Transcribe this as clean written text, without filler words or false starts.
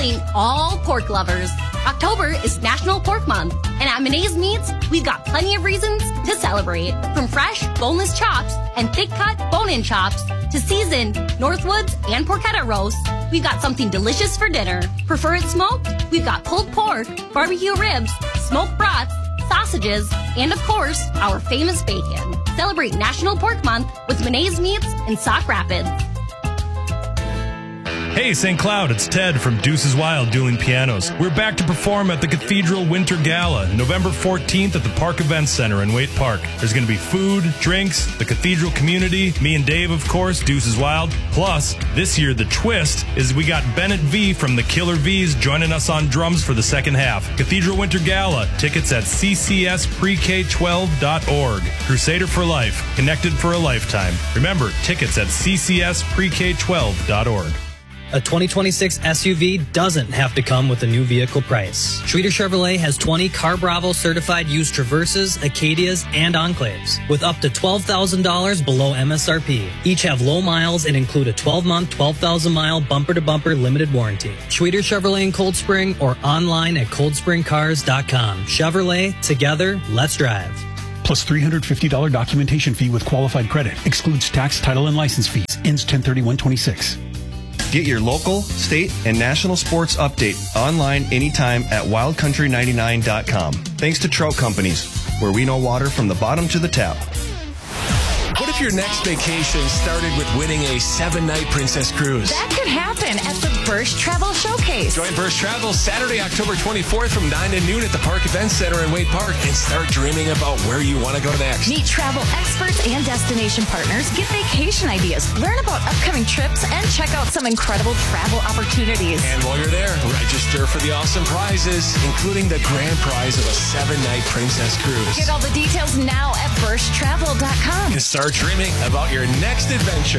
calling all pork lovers. October is National Pork Month, and at Menae's Meats, we've got plenty of reasons to celebrate. From fresh, boneless chops and thick-cut bone-in chops to seasoned Northwoods and porchetta roasts, we've got something delicious for dinner. Prefer it smoked? We've got pulled pork, barbecue ribs, smoked brats, sausages, and of course, our famous bacon. Celebrate National Pork Month with Menae's Meats in Sauk Rapids. Hey, St. Cloud, it's Ted from Deuces Wild Dueling Pianos. We're back to perform at the Cathedral Winter Gala, November 14th at the Park Events Center in Waite Park. There's going to be food, drinks, the Cathedral community, me and Dave, of course, Deuces Wild. Plus, this year, the twist is we got Bennett V from the Killer V's joining us on drums for the second half. Cathedral Winter Gala, tickets at ccsprek12.org. Crusader for life, connected for a lifetime. Remember, tickets at ccsprek12.org. A 2026 SUV doesn't have to come with a new vehicle price. Schroeder Chevrolet has 20 Car Bravo certified used Traverses, Acadias, and Enclaves with up to $12,000 below MSRP. Each have low miles and include a 12-month, 12,000-mile bumper-to-bumper limited warranty. Schroeder Chevrolet in Cold Spring or online at coldspringcars.com. Chevrolet, together, let's drive. Plus $350 documentation fee with qualified credit. Excludes tax, title, and license fees. Ends 10/31/26. Get your local, state, and national sports update online anytime at wildcountry99.com. Thanks to Trout Companies, where we know water from the bottom to the tap. What if your next vacation started with winning a 7-night Princess Cruise? That could happen at the Birch Travel Showcase. Join Birch Travel Saturday, October 24th from 9 to noon at the Park Events Center in Waite Park and start dreaming about where you want to go next. Meet travel experts and destination partners, get vacation ideas, learn about upcoming trips, and check out some incredible travel opportunities. And while you're there, register for the awesome prizes, including the grand prize of a 7-night Princess Cruise. Get all the details now at birchtravel.com. And start dreaming about your next adventure.